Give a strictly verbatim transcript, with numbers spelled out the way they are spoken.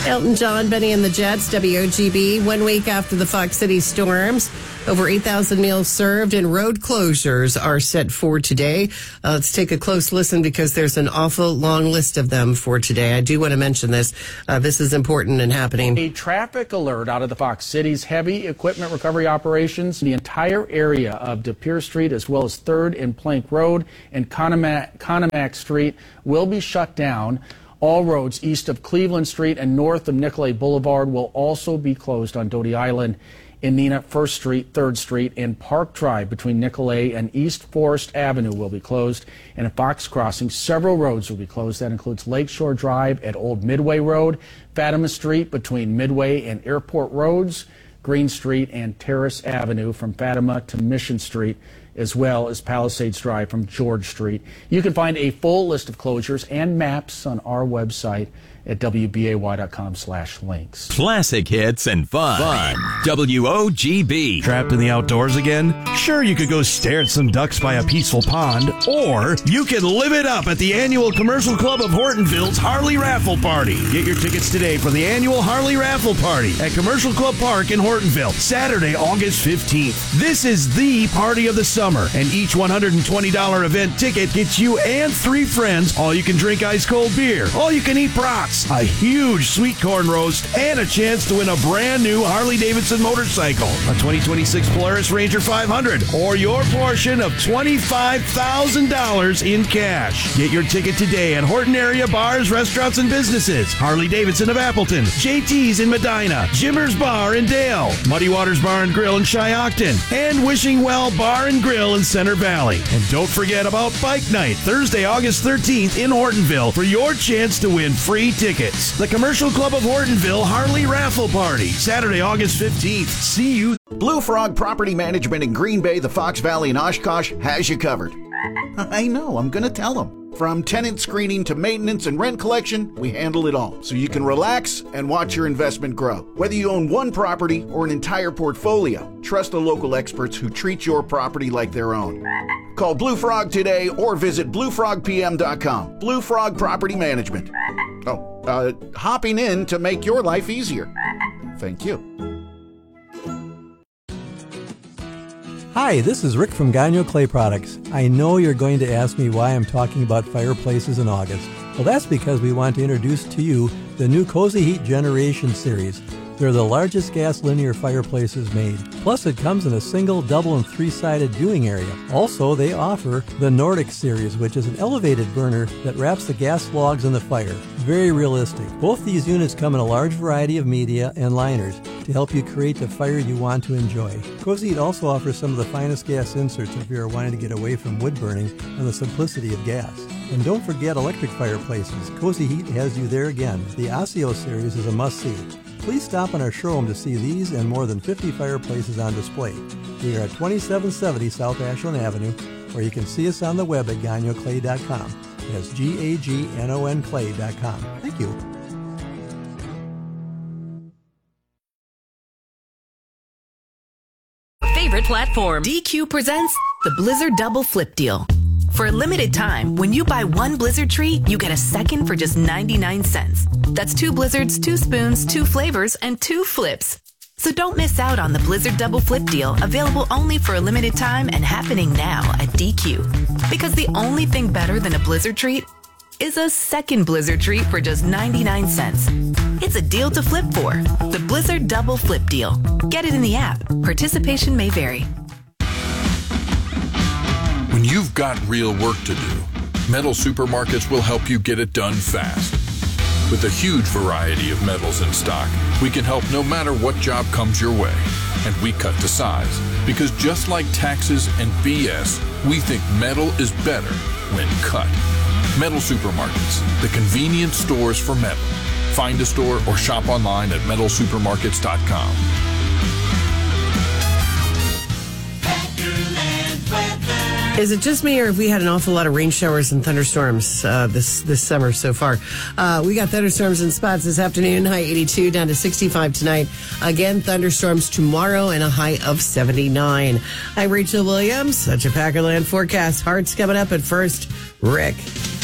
Elton John, Benny and the Jets, W O G B. One week after the Fox City storms, over eight thousand meals served and road closures are set for today. Uh, let's take a close listen because there's an awful long list of them for today. I do want to mention this. Uh, this is important and happening. A traffic alert out of the Fox City's heavy equipment recovery operations. The entire area of De Pere Street, as well as third and Plank Road and Conomac, Conomac Street, will be shut down. All roads east of Cleveland Street and north of Nicolay Boulevard will also be closed on Doty Island. In Neenah, First Street, Third Street, and Park Drive between Nicolay and East Forest Avenue will be closed. And at Fox Crossing, several roads will be closed. That includes Lakeshore Drive at Old Midway Road, Fatima Street between Midway and Airport Roads, Green Street and Terrace Avenue from Fatima to Mission Street, as well as Palisades Drive from George Street. You can find a full list of closures and maps on our website at W B A Y dot com slash links. Classic hits and fun. Fun. W O G B. Trapped in the outdoors again? Sure, you could go stare at some ducks by a peaceful pond, or you can live it up at the annual Commercial Club of Hortonville's Harley Raffle Party. Get your tickets today for the annual Harley Raffle Party at Commercial Club Park in Hortonville, Saturday, August fifteenth. This is the party of the summer, and each one hundred twenty dollars event ticket gets you and three friends all you can drink ice cold beer, all you can eat brats, a huge sweet corn roast, and a chance to win a brand new Harley-Davidson motorcycle, a twenty twenty-six Polaris Ranger five hundred, or your portion of twenty-five thousand dollars in cash. Get your ticket today at Horton area bars, restaurants, and businesses. Harley-Davidson of Appleton, J T's in Medina, Jimmer's Bar in Dale, Muddy Waters Bar and Grill in Shiocton, and Wishing Well Bar and Grill in Center Valley. And don't forget about Bike Night, Thursday, August thirteenth in Hortonville for your chance to win free tickets. The Commercial Club of Hortonville Harley Raffle Party, Saturday, August fifteenth. See you. Blue Frog Property Management in Green Bay, the Fox Valley, and Oshkosh has you covered. I know, I'm going to tell them. From tenant screening to maintenance and rent collection, we handle it all, so you can relax and watch your investment grow. Whether you own one property or an entire portfolio, trust the local experts who treat your property like their own. Call Blue Frog today or visit blue frog p m dot com. Blue Frog Property Management. Oh, uh, hopping in to make your life easier. Thank you. Hi, this is Rick from Gagno Clay Products. I know you're going to ask me why I'm talking about fireplaces in August. Well, that's because we want to introduce to you the new Cozy Heat Generation Series. They're the largest gas linear fireplaces made. Plus, it comes in a single, double, and three-sided viewing area. Also, they offer the Nordic Series, which is an elevated burner that wraps the gas logs in the fire. Very realistic. Both these units come in a large variety of media and liners to help you create the fire you want to enjoy. Cozy Heat also offers some of the finest gas inserts if you are wanting to get away from wood burning and the simplicity of gas. And don't forget electric fireplaces. Cozy Heat has you there again. The Osseo Series is a must-see. Please stop in our showroom to see these and more than fifty fireplaces on display. We are at twenty-seven seventy South Ashland Avenue, or you can see us on the web at gagno clay dot com. That's G A G N O N clay dot com. Thank you. Favorite platform. D Q presents the Blizzard Double Flip Deal. For a limited time, when you buy one Blizzard treat, you get a second for just ninety-nine cents. That's two Blizzards, two spoons, two flavors, and two flips. So don't miss out on the Blizzard Double Flip Deal, available only for a limited time and happening now at D Q. Because the only thing better than a Blizzard treat is a second Blizzard treat for just ninety-nine cents. It's a deal to flip for. The Blizzard Double Flip Deal. Get it in the app. Participation may vary. When you've got real work to do, Metal Supermarkets will help you get it done fast. With a huge variety of metals in stock, we can help no matter what job comes your way. And we cut to size, because just like taxes and B S, we think metal is better when cut. Metal Supermarkets, the convenient stores for metal. Find a store or shop online at metal supermarkets dot com. Is it just me, or have we had an awful lot of rain showers and thunderstorms uh, this this summer so far? Uh, we got thunderstorms in spots this afternoon, high eighty-two, down to sixty-five tonight. Again, thunderstorms tomorrow and a high of seventy-nine. I'm Rachel Williams. Such a Packerland forecast. Hearts coming up at first. Rick.